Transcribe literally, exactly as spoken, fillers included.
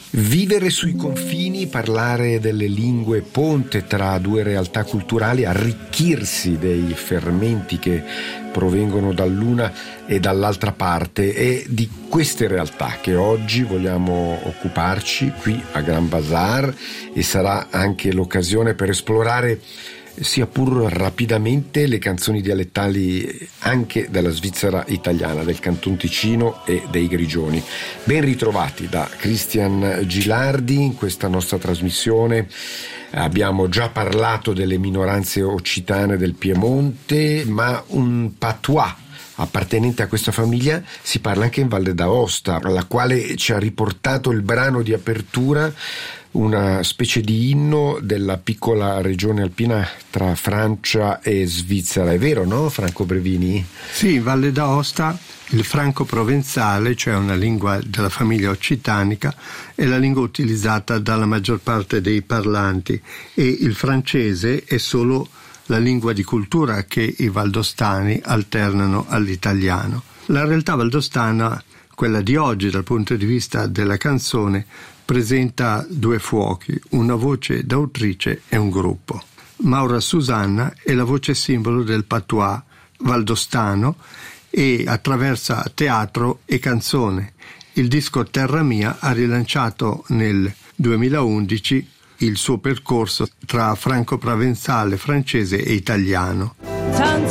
Vivere sui confini, parlare delle lingue ponte tra due realtà culturali, arricchirsi dei fermenti che provengono dall'una e dall'altra parte, è di queste realtà che oggi vogliamo occuparci qui a Gran Bazar, e sarà anche l'occasione per esplorare, sia pur rapidamente, le canzoni dialettali anche della Svizzera italiana, del Canton Ticino e dei Grigioni. Ben ritrovati da Christian Gilardi in questa nostra trasmissione. Abbiamo già parlato delle minoranze occitane del Piemonte, ma un patois appartenente a questa famiglia si parla anche in Valle d'Aosta, alla quale ci ha riportato il brano di apertura, una specie di inno della piccola regione alpina tra Francia e Svizzera. È vero, no, Franco Brevini? Sì, in Valle d'Aosta il franco provenzale, cioè una lingua della famiglia occitanica, è la lingua utilizzata dalla maggior parte dei parlanti, e il francese è solo la lingua di cultura che i valdostani alternano all'italiano. La realtà valdostana, quella di oggi dal punto di vista della canzone, presenta due fuochi, una voce d'autrice e un gruppo. Maura Susanna è la voce simbolo del patois valdostano e attraversa teatro e canzone. Il disco Terra Mia ha rilanciato nel duemilaundici il suo percorso tra franco-provenzale, francese e italiano.